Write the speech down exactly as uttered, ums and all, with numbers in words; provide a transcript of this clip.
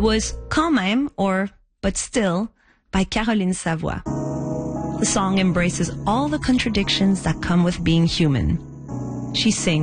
was Quand même, or But Still, by Caroline Savoie. The song embraces all the contradictions that come with being human. She sings,